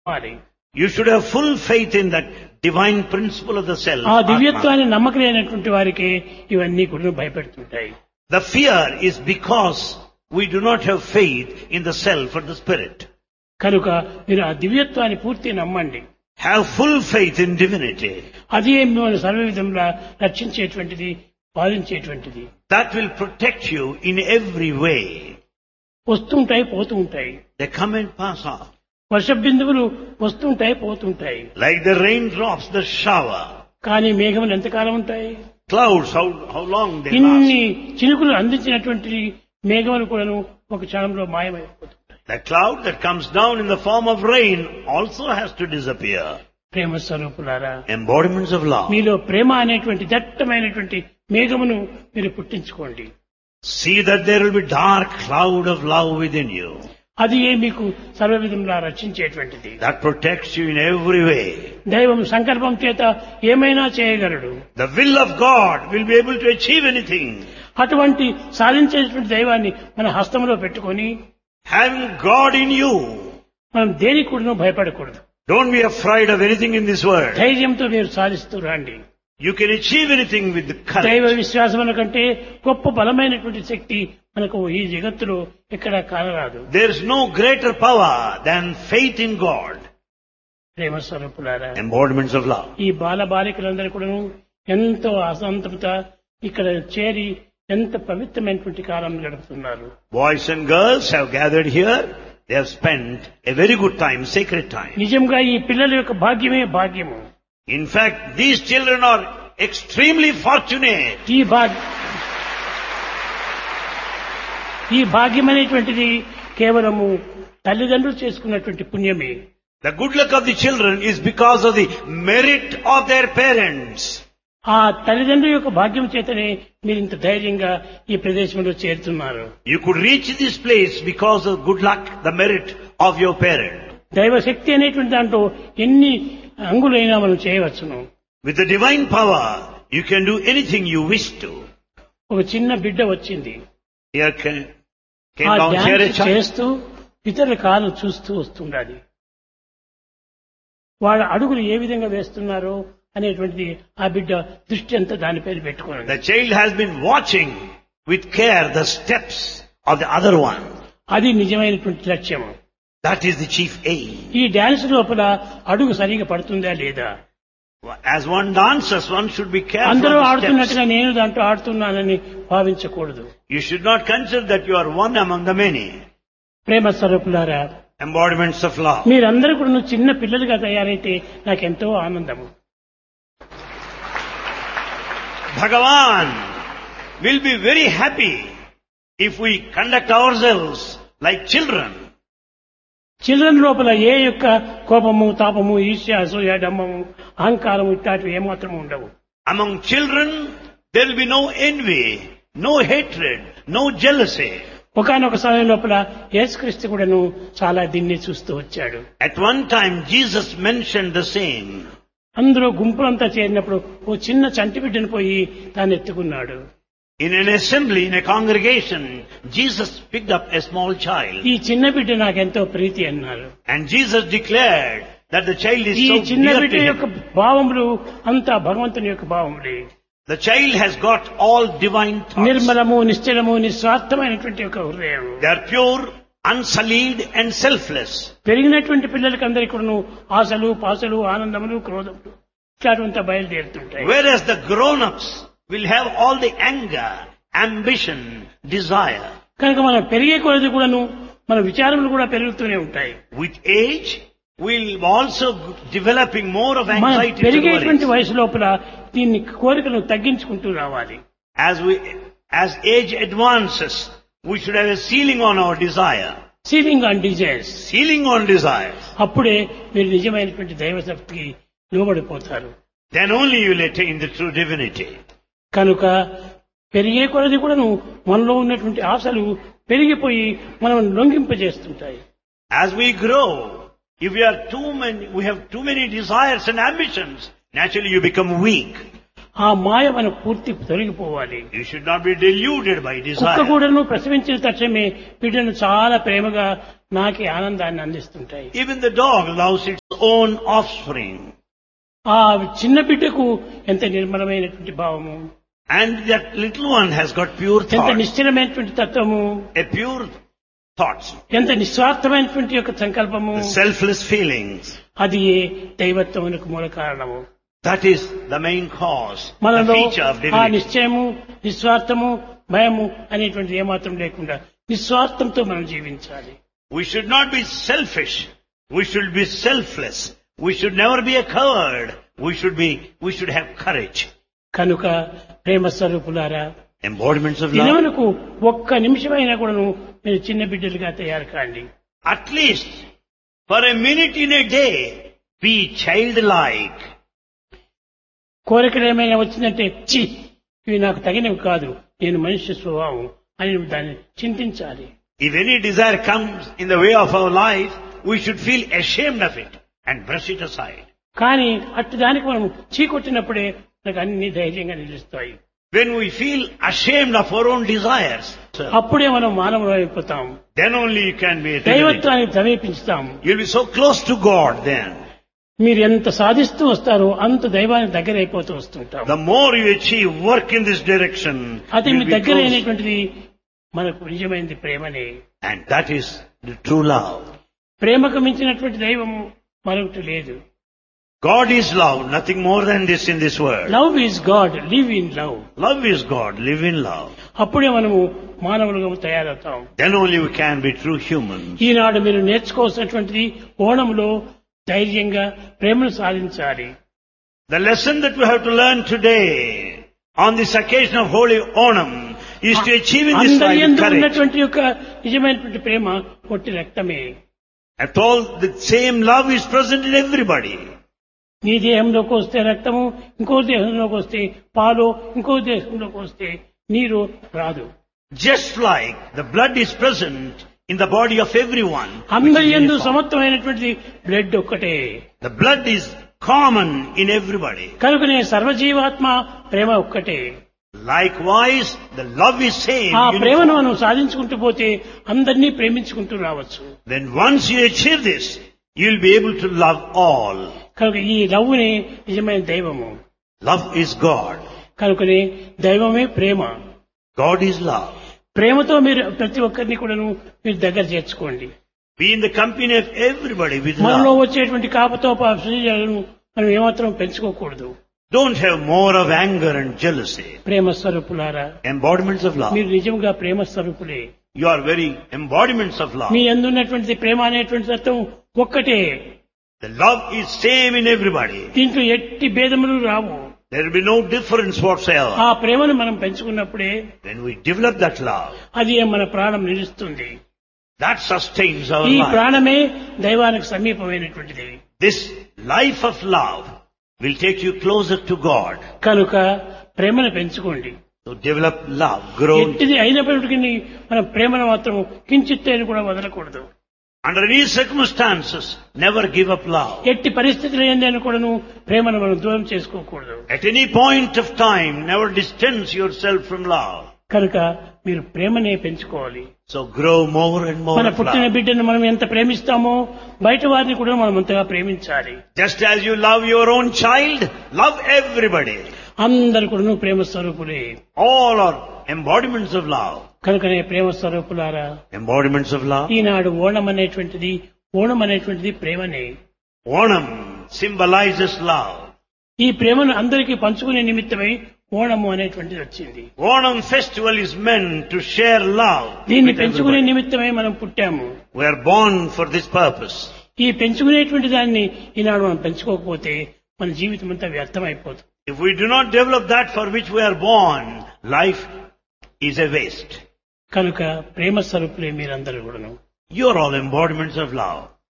You should have full faith in that divine principle of the self. ఆ Atma. దివ్యత్వాన్ని నమ్మకలేనటువంటి వారికి ఇవన్నీ కూడా భయపెడుతుంటాయి. The fear is because we do not have faith in the self or the spirit. కనుక మీరు ఆ దివ్యత్వాన్ని పూర్తి నమ్మండి. Have full faith in divinity. అది మిమ్మల్ని సర్వ విధంగా రక్షించేటువంటిది, పాలించేటువంటిది. That will protect you in every way. వస్తుంటాయి, పోతూ ఉంటాయి. They come and pass off. వర్ష బిందువులు వస్తుంటాయి, పోతుంటాయి. Like the raindrops, the shower. కానీ మేఘములు ఎంతకాలం ఉంటాయి? Clouds, how long they ఇన్ని last. చినుకులు అందించినటువంటి మేఘములు కూడాను ఒక క్షణంలో మాయమైపోతుంటాయి. The cloud that comes down in the form of rain also has to disappear. ప్రేమ స్వరూపులారా, Embodiments of love. మీలో ప్రేమ అనేటువంటి దట్టమైనటువంటి మేఘమును మీరు పుట్టించుకోండి. See that there will be dark cloud of love within you. అది మీకు సర్వ విధంగా రక్షించేటువంటిది. That protects you in every way. దైవం సంకల్పం చేత ఏమైనా చేయగలడు. The will of God will be able to achieve anything. అటువంటి సాధించేటువంటి దైవాన్ని మన హస్తంలో పెట్టుకొని Having God in you, మనం దేనికి కూడా భయపడకూడదు. don't be afraid of anything in this world. ధైర్యంతో మీరు సాధిస్తూ రండి. You can achieve anything with the దైవ courage. విశ్వాసముల కంటే గొప్ప బలమైనటువంటి శక్తి మనకు ఈ జగత్తులో ఎక్కడ కానరాదు. There is no greater power than faith in God. ప్రేమ స్వరూపులారా, Embodiments of love. ఈ బాల బాలికలందరూ కూడాను ఎంతో అసంతృత ఇక్కడ చేరి ఎంత పవిత్రమైనటువంటి కాలం గడుపుతున్నారు. Boys and girls have gathered here. They have spent a very good time, sacred time. నిజంగా ఈ పిల్లల యొక్క భాగ్యమే భాగ్యము. In fact, these children are extremely fortunate. ఈ భాగ్యం అనేటువంటిది కేవలము తల్లిదండ్రులు చేసుకున్నటువంటి పుణ్యమే. The good luck of the children is because of the merit of their parents. ఆ తల్లిదండ్రుల యొక్క భాగ్యం చేతనే మీరు ఇంత ధైర్యంగా ఈ ప్రదేశంలో చేరుతున్నారు. You could reach this place because of good luck, the merit of your parent. దైవ శక్తి అనేటువంటి దాంట్లో ఎన్ని అంగులైనా మనం చేయవచ్చును. With the divine power, you can do anything you wish to. ఒక చిన్న బిడ్డ వచ్చింది. Here came ఆ down here a dance child. చేస్తూ ఇతరుల కాలు చూస్తూ వస్తుండాలి. వాళ్ళ అడుగులు ఏ విధంగా వేస్తున్నారో అనేటువంటిది ఆ బిడ్డ దృష్టి అంతా దానిపైన పెట్టుకున్నది. The child has been watching with care the steps of the other one. అది నిజమైనటువంటి లక్ష్యం. That is the chief aim. ఈ డాన్స్ లోపల అడుగు సరిగా పడుతుందా లేదా? As one dances, one should be careful అందరూ of the ఆడుతున్నట్టుగా steps. నేను దాంట్లో ఆడుతున్నానని భావించకూడదు. You should not consider that you are one among the many. ప్రేమ స్వరూపులారా, Embodiments of love. మీరందరూ కూడా చిన్న పిల్లలుగా తయారైతే నాకెంతో ఆనందము. Bhagavan will be very happy if we conduct ourselves like children. Children లోపల ఏ యొక్క కోపము, తాపము, ఈర్ష్య, అసూయ, డమ్మము, అహంకారం ఇట్లాంటివి ఏమాత్రం ఉండవు. Among children, there will be no envy, no hatred, no jealousy. ఒకనొక సమయం లోపల యేసుక్రీస్తు కూడాను చాలా దీన్ని చూస్తూ వచ్చాడు. At one time, Jesus mentioned the same. అందరూ గుంపులంతా చేరినప్పుడు ఓ చిన్న చంటి బిడ్డను పోయి తాను ఎత్తుకున్నాడు. In an assembly, in a congregation, Jesus picked up a small child. ఈ చిన్న బిడ్డ నాకెంతో ప్రీతి అన్నారు. And Jesus declared that the child is ఈ so చిన్న dear బిడ్డ to యొక్క him. భావములు అంతా భగవంతుని యొక్క భావములే. The child has got all divine thoughts. నిర్మలము, నిశ్చలము, నిస్వార్థమైనటువంటి ఒక హృదయం. They are pure, unsullied and selfless. పెరిగినటువంటి పిల్లలకి అందరికీ కూడాను ఆశలు, పాశలు, ఆనందములు, క్రోధములు ఇట్లాంటివంతా బయలుదేరుతుంటాయి. Whereas the grown-ups will have all the anger, ambition, desire. కనుక మనం పెరిగే కొలది కూడాను మన విచారములు కూడా పెరుగుతూనే ఉంటాయి. With age, we'll also developing more of మనం anxiety and పెరిగేటువంటి worries. వయసు లోపల దీన్ని కోరికలను తగ్గించుకుంటూ రావాలి. As age advances, we should have a ceiling on our desire. Ceiling on desires. Ceiling on desire. అప్పుడే మీరు నిజమైనటువంటి దైవ శక్తికి లోబడిపోతారు. Then only you will attain the true divinity. కనుక పెరిగే కొలది కూడాను మనలో ఉన్నటువంటి ఆశలు పెరిగిపోయి మనం లొంగింపజేస్తుంటాయి. As we grow, if we have too many desires and ambitions, naturally you become weak. ఆ మాయ మనకు పూర్తి తొలగిపోవాలి. You should not be deluded by కుక్క desire. కూడాను ప్రసవించిన తక్షణమే బిడ్డను చాలా ప్రేమగా నాకి ఆనందాన్ని అందిస్తుంటాయి. Even the dog loves its own offspring. ఆ చిన్న బిడ్డకు ఎంత నిర్మలమైనటువంటి భావము, And that little one has got pure ఎంత thoughts, నిశ్చలమైనటువంటి తత్వము, a pure thoughts, ఎంత నిస్వార్థమైనటువంటి యొక్క సంకల్పము, the selfless feelings. అది దైవత్వమునకు మూల కారణము. That is the main cause, the మనలో feature of ఆ divinity. నిశ్చయము, నిస్వార్థము, భయము అనేటువంటిది ఏమాత్రం లేకుండా నిస్వార్థంతో మనం జీవించాలి. We should not be selfish. We should be selfless. We should never be a coward. We should have courage. కనుక ప్రేమ స్వరూపులారా, Embodiments of love. దినమునకు ఒక్క నిమిషమైనా కూడాను మీరు చిన్న బిడ్డలుగా తయారు కాండి. At least for a minute in a day, be childlike. కోరికలు ఏమైనా వచ్చిందంటే చి ఇవి నాకు తగినవి కాదు, నేను మనిషి స్వభావం అని నువ్వు దాన్ని చింతించాలి. If any desire comes in the way of our life, we should feel ashamed of it and brush it aside. కానీ అట్టి దానికి మనం చీకొట్టినప్పుడే మనకు అన్ని ధైర్యంగా నిలుస్తాయి. When we feel ashamed of our own desires, అప్పుడే మనం మానవులు అయిపోతాం, then only you can be a divinity. దైవత్వానికి సమీపించుతాం. You'll be so close to God then. మీరు ఎంత సాధిస్తూ వస్తారో అంత దైవానికి దగ్గర అయిపోతూ వస్తుంటాం. The more you achieve work in this direction, అది మీ you'll be దగ్గర close. అయినటువంటిది మనకు నిజమైనది ప్రేమనే. And that is the true love. ప్రేమకు మించినటువంటి దైవము మరొకటి లేదు. God is love, nothing more than this in this world. Love is God, live in love. Love is God, live in love. అప్పుడే మనము మానవులుగా తయారవుతాం. Then only we can be true humans. ఈనాడు మీరు నేర్చుకోవాల్సినటువంటిది ఓణంలో ధైర్యంగా ప్రేమను సాధించాలి. The lesson that we have to learn today on this occasion of Holy Onam is to achieve in this అందరి life యందు courage. ఉన్నటువంటి యొక్క నిజమైనటువంటి ప్రేమ ఒట్టి రక్తమే. After all, the same love is present in everybody. నీ దేహంలోకి వస్తే రక్తము, ఇంకో దేహంలోకి వస్తే పాలు, ఇంకో దేహంలోకి వస్తే నీరు రాదు. Just like the blood is present in the body of everyone. అందరి which is యందు uniform. సమత్వమైనటువంటి బ్లడ్ ఒక్కటే. The blood is common in everybody. కనుకనే సర్వజీవాత్మ ప్రేమ ఒక్కటే. Likewise, the love is same. ఆ ప్రేమను uniform. మనం సాధించుకుంటూ పోతే అందరినీ ప్రేమించుకుంటూ రావచ్చు. Then once you achieve this, you'll be able to love all. కనుక ఈ లవ్వునే నిజమైన దైవము. Love is God. కనుకనే దైవమే ప్రేమ. God is love. ప్రేమతో మీరు ప్రతి ఒక్కరిని కూడాను మీరు దగ్గర చేర్చుకోండి. Be in the company of everybody with మనలో love. వచ్చేటువంటి కాపతోపాలను మనం ఏమాత్రం పెంచుకోకూడదు. Don't have more of anger and jealousy. ప్రేమ స్వరూపులారా, Embodiments of love. మీరు నిజంగా ప్రేమ స్వరూపులే. You are very embodiments of love. మీ అందున్నటువంటి ప్రేమ అనేటువంటి తత్వం ఒక్కటే. The love is same in everybody. దీంట్లో ఎట్టి భేదములు రావు. There will be no difference whatsoever. ఆ ప్రేమను మనం పెంచుకున్నప్పుడే When we develop that love, అది మన ప్రాణం నిలుస్తుంది. that sustains our ఈ life. ప్రాణమే దైవానికి సమీపమైనటువంటిది. This life of love will take you closer to God. కనుక ప్రేమను పెంచుకోండి. So develop love, grow. ఎట్టిది అయినప్పటికీ మన ప్రేమను మాత్రం కించిత్తేని కూడా వదలకూడదు. Under any circumstances, never give up love. ఎట్టి పరిస్థితులు ఏందని కూడాను ప్రేమను మనం దూరం చేసుకోకూడదు. At any point of time, never distance yourself from love. కనుక మీరు ప్రేమనే పెంచుకోవాలి. So grow more and more మన of పుట్టిన love. బిడ్డను మనం ఎంత ప్రేమిస్తామో బయట వారిని కూడా మనం అంతగా ప్రేమించాలి. Just as you love your own child, love everybody. అందరు కూడా ప్రేమ స్వరూపులే. All are embodiments of love. కనుకనే ప్రేమ స్వరూపులారా, Embodiments of love. ఈనాడు ఓణం అనేటువంటిది ప్రేమనే. Onam symbolizes love. ఈ ప్రేమను అందరికీ పంచుకునే నిమిత్తమై ఓణము అనేటువంటిది వచ్చింది. Onam festival is meant to share love. దీన్ని with పెంచుకునే everybody. నిమిత్తమై మనం పుట్టాము. We are born for this purpose. ఈ పెంచుకునేటువంటి దాన్ని ఈనాడు మనం పెంచుకోకపోతే మన జీవితం అంతా వ్యర్థమైపోతుంది. If we do not develop that for which we are born, life is a waste. కనుక ప్రేమ స్వరూపులే మీరందరూ కూడాను. You are all embodiments of love.